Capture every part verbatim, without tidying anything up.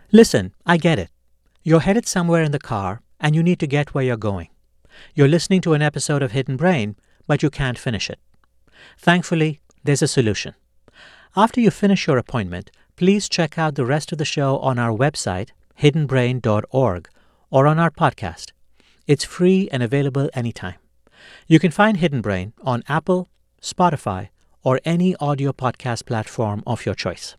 Listen, I get it. You're headed somewhere in the car and you need to get where you're going. You're listening to an episode of Hidden Brain, but you can't finish it. Thankfully, there's a solution. After you finish your appointment, please check out the rest of the show on our website, hidden brain dot org, or on our podcast. It's free and available anytime. You can find Hidden Brain on Apple, Spotify, or any audio podcast platform of your choice.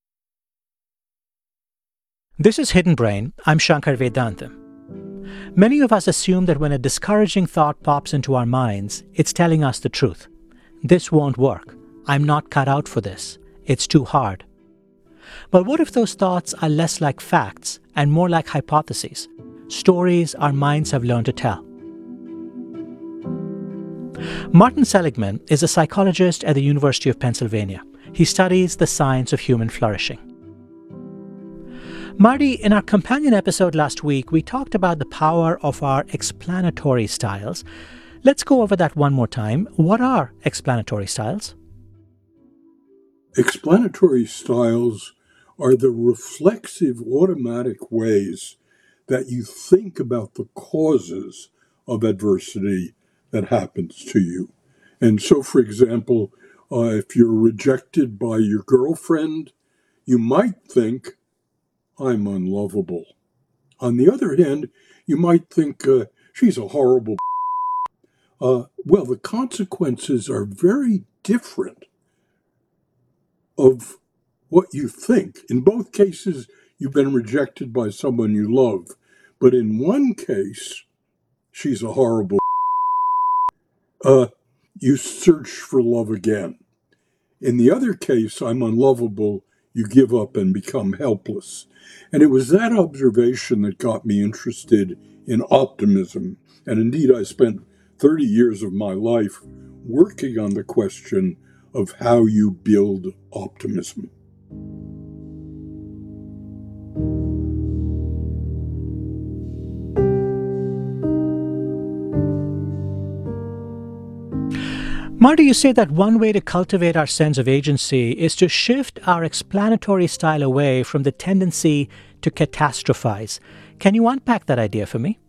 This is Hidden Brain. I'm Shankar Vedantam. Many of us assume that when a discouraging thought pops into our minds, it's telling us the truth. This won't work. I'm not cut out for this. It's too hard. But what if those thoughts are less like facts and more like hypotheses, stories our minds have learned to tell? Martin Seligman is a psychologist at the University of Pennsylvania. He studies the science of human flourishing. Marty, in our companion episode last week, we talked about the power of our explanatory styles. Let's go over that one more time. What are explanatory styles? Explanatory styles are the reflexive, automatic ways that you think about the causes of adversity that happens to you. And so, for example, uh, if you're rejected by your girlfriend, you might think, I'm unlovable. On the other hand, you might think, uh, she's a horrible uh, well, the consequences are very different of what you think. In both cases, you've been rejected by someone you love. But in one case, she's a horrible uh, you search for love again. In the other case, I'm unlovable, you give up and become helpless. And it was that observation that got me interested in optimism. And indeed, I spent thirty years of my life working on the question of how you build optimism. Marty, you say that one way to cultivate our sense of agency is to shift our explanatory style away from the tendency to catastrophize. Can you unpack that idea for me?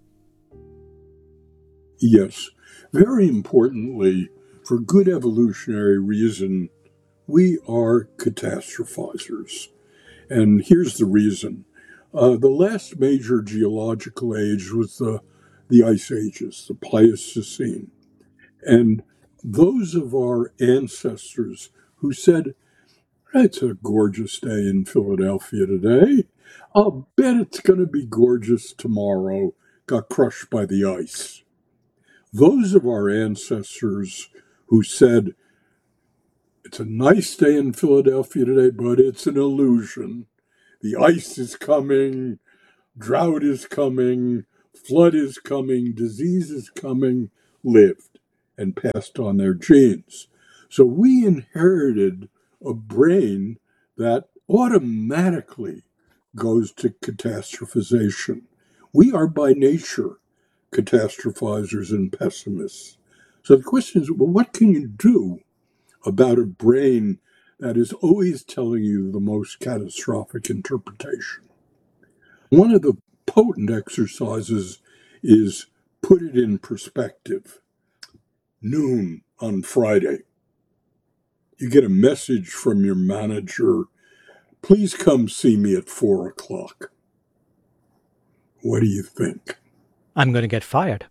Yes. Very importantly, for good evolutionary reason, we are catastrophizers. And here's the reason. Uh, the last major geological age was the, the Ice Ages, the Pleistocene. And those of our ancestors who said, it's a gorgeous day in Philadelphia today, I'll bet it's going to be gorgeous tomorrow, got crushed by the ice. Those of our ancestors who said, it's a nice day in Philadelphia today, but it's an illusion. The ice is coming, drought is coming, flood is coming, disease is coming, lived and passed on their genes. So we inherited a brain that automatically goes to catastrophization. We are by nature catastrophizers and pessimists. So the question is, well, what can you do about a brain that is always telling you the most catastrophic interpretation? One of the potent exercises is put it in perspective. Noon on Friday. You get a message from your manager, please come see me at four o'clock. What do you think? I'm going to get fired.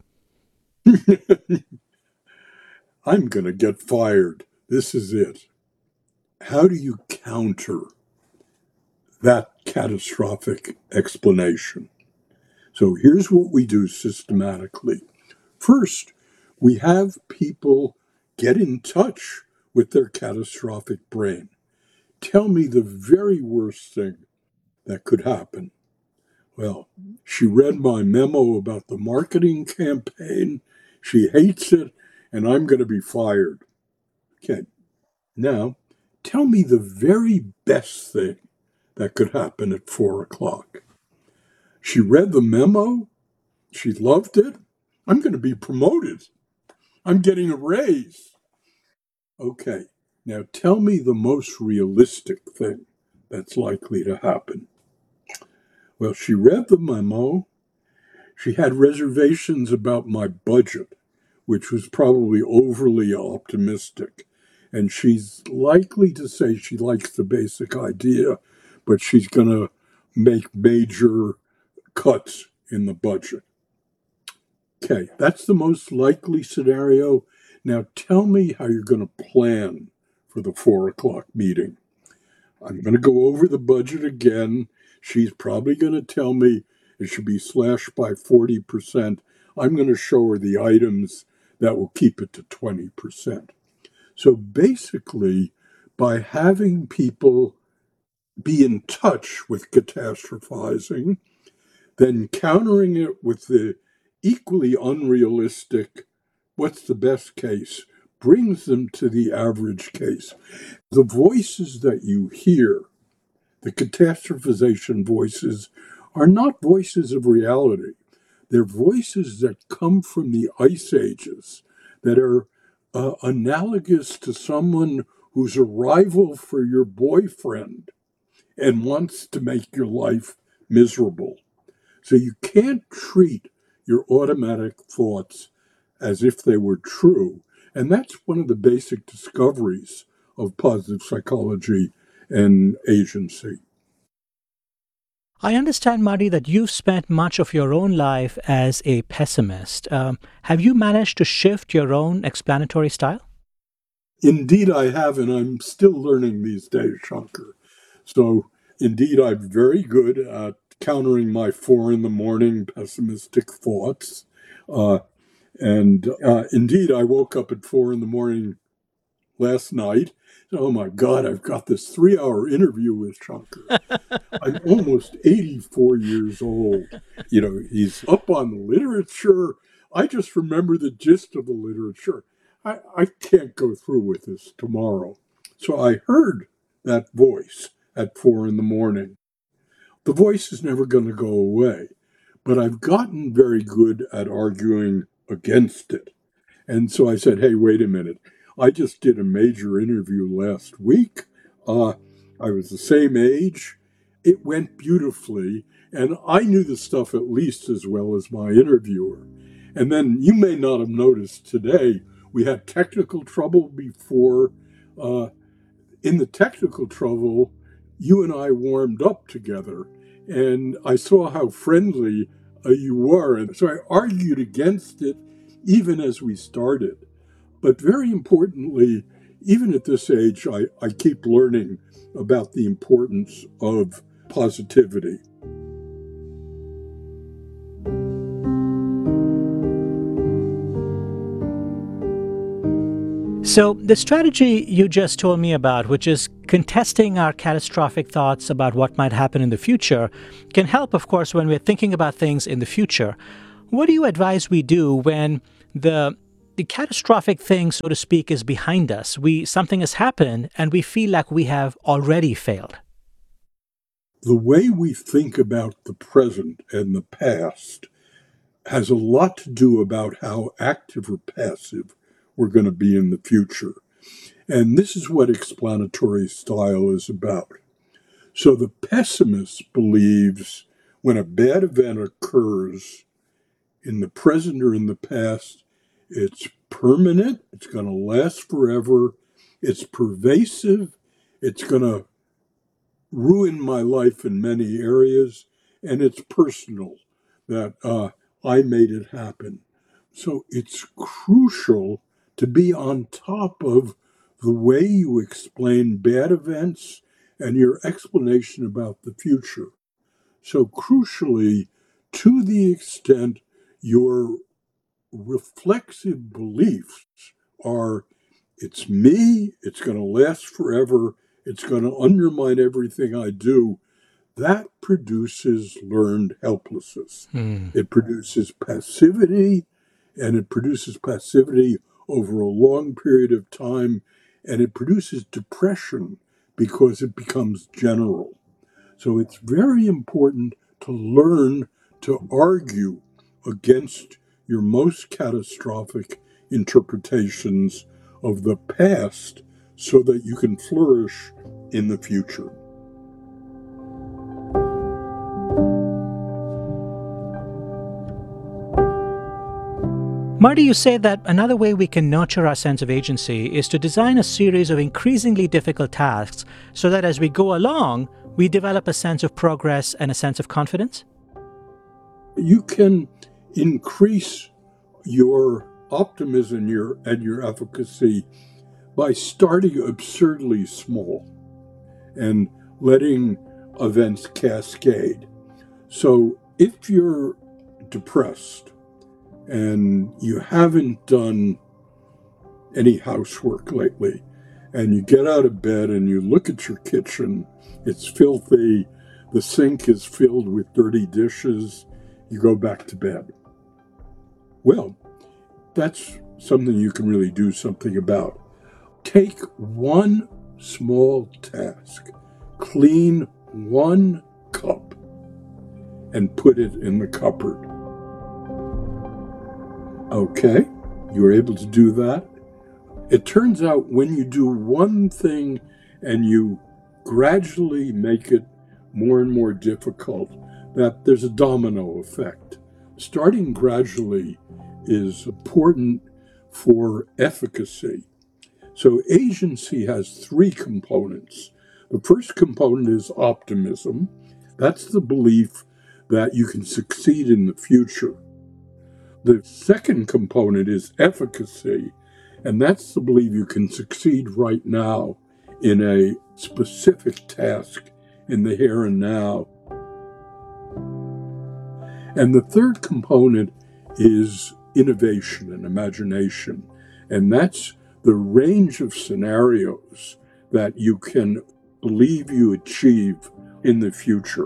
I'm going to get fired. This is it. How do you counter that catastrophic explanation? So here's what we do systematically. First, we have people get in touch with their catastrophic brain. Tell me the very worst thing that could happen. Well, she read my memo about the marketing campaign. She hates it, and I'm going to be fired. Okay, now tell me the very best thing that could happen at four o'clock. She read the memo. She loved it. I'm going to be promoted. I'm getting a raise. Okay, now tell me the most realistic thing that's likely to happen. Well, she read the memo. She had reservations about my budget, which was probably overly optimistic. And she's likely to say she likes the basic idea, but she's going to make major cuts in the budget. Okay, that's the most likely scenario. Now tell me how you're going to plan for the four o'clock meeting. I'm going to go over the budget again. She's probably going to tell me it should be slashed by forty percent. I'm going to show her the items that will keep it to twenty percent. So basically, by having people be in touch with catastrophizing, then countering it with the equally unrealistic, what's the best case, brings them to the average case. The voices that you hear, the catastrophization voices, are not voices of reality. They're voices that come from the ice ages, that are uh, analogous to someone who's a rival for your boyfriend and wants to make your life miserable. So you can't treat your automatic thoughts as if they were true. And that's one of the basic discoveries of positive psychology and agency. I understand, Marty, that you've spent much of your own life as a pessimist. Um, have you managed to shift your own explanatory style? Indeed, I have, and I'm still learning these days, Shankar. So, indeed, I'm very good at countering my four in the morning pessimistic thoughts. Uh, and uh, indeed, I woke up at four in the morning last night. Oh my God, I've got this three hour interview with Shankar. I'm almost eighty-four years old. You know, he's up on the literature. I just remember the gist of the literature. I, I can't go through with this tomorrow. So I heard that voice at four in the morning. The voice is never going to go away, but I've gotten very good at arguing against it. And so I said, hey, wait a minute. I just did a major interview last week. Uh, I was the same age. It went beautifully. And I knew the stuff at least as well as my interviewer. And then you may not have noticed today, we had technical trouble before. Uh, in the technical trouble, you and I warmed up together. And I saw how friendly uh, you were. And so I argued against it even as we started. But very importantly, even at this age, I, I keep learning about the importance of positivity. So, the strategy you just told me about, which is contesting our catastrophic thoughts about what might happen in the future, can help, of course, when we're thinking about things in the future. What do you advise we do when the the catastrophic thing, so to speak, is behind us? We something has happened and we feel like we have already failed. The way we think about the present and the past has a lot to do about how active or passive we're going to be in the future. And this is what explanatory style is about. So the pessimist believes when a bad event occurs in the present or in the past, it's permanent, it's going to last forever, it's pervasive, it's going to ruin my life in many areas, and it's personal that uh, I made it happen. So it's crucial to be on top of the way you explain bad events and your explanation about the future. So crucially, to the extent your reflexive beliefs are, it's me, it's going to last forever, it's going to undermine everything I do, that produces learned helplessness. Hmm. It produces passivity, and it produces passivity over a long period of time, and it produces depression because it becomes general. So it's very important to learn to argue against your most catastrophic interpretations of the past so that you can flourish in the future. Marty, you say that another way we can nurture our sense of agency is to design a series of increasingly difficult tasks so that as we go along, we develop a sense of progress and a sense of confidence? You can increase your optimism your, and your efficacy by starting absurdly small and letting events cascade. So if you're depressed and you haven't done any housework lately, and you get out of bed and you look at your kitchen, it's filthy, the sink is filled with dirty dishes, you go back to bed. Well, that's something you can really do something about. Take one small task, clean one cup, and put it in the cupboard. Okay, you were able to do that. It turns out when you do one thing and you gradually make it more and more difficult, that there's a domino effect. Starting gradually is important for efficacy. So agency has three components. The first component is optimism. That's the belief that you can succeed in the future. The second component is efficacy, and that's the belief you can succeed right now in a specific task in the here and now. And the third component is innovation and imagination, and that's the range of scenarios that you can believe you achieve in the future.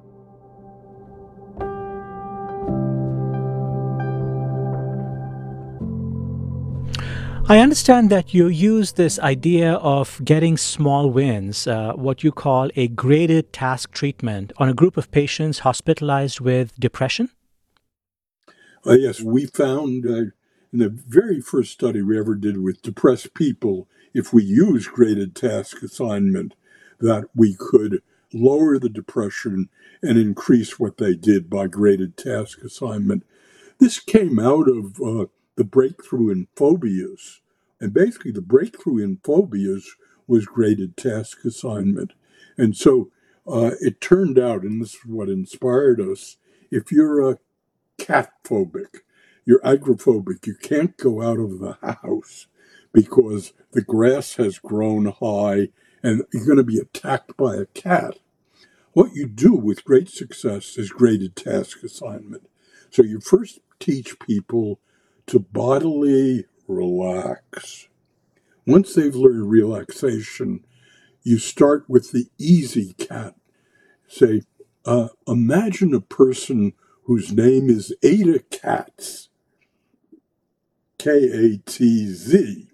I understand that you use this idea of getting small wins, uh, what you call a graded task treatment, on a group of patients hospitalized with depression? Uh, yes, we found uh, in the very first study we ever did with depressed people, if we use graded task assignment, that we could lower the depression and increase what they did by graded task assignment. This came out of uh, the breakthrough in phobias. And basically the breakthrough in phobias was graded task assignment. And so uh, it turned out, and this is what inspired us, if you're a cat phobic, you're agoraphobic, you can't go out of the house because the grass has grown high and you're going to be attacked by a cat. What you do with great success is graded task assignment. So you first teach people to bodily relax. Once they've learned relaxation, you start with the easy cat. Say, uh, imagine a person whose name is Ada Katz, K A T Z.